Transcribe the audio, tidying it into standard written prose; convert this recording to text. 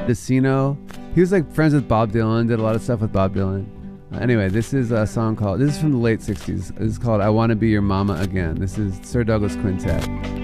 Decino. He was like friends with Bob Dylan, did a lot of stuff with Bob Dylan. Anyway, this is a song called, this is from the late 60s. This is called I Want to Be Your Mama Again. This is Sir Douglas Quintet.